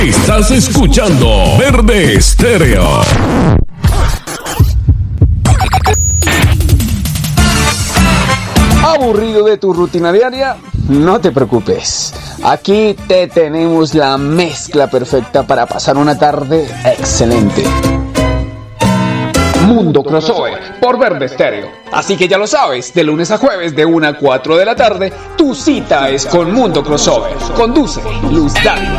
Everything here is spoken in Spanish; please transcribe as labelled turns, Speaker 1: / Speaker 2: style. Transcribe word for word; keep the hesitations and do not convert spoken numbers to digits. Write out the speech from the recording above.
Speaker 1: Estás escuchando Verde Estéreo.
Speaker 2: ¿Aburrido de tu rutina diaria? No te preocupes. Aquí te tenemos la mezcla perfecta para pasar una tarde excelente. Mundo Crossover por Verde Estéreo. Así que ya lo sabes, de lunes a jueves de una a cuatro de la tarde, tu cita es con Mundo Crossover. Conduce Luz Dávila.